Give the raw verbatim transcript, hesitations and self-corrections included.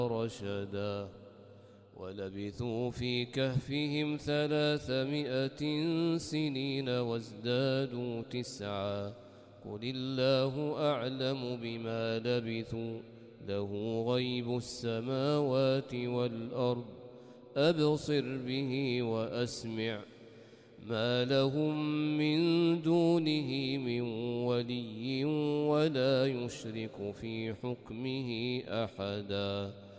رشدا ولبثوا في كهفهم ثلاثمائة سنين وازدادوا تسعا قل الله أعلم بما لبثوا له غيب السماوات والأرض أبصر به وأسمع ما لهم من دونه من ولي ولا يشرك في حكمه أحدا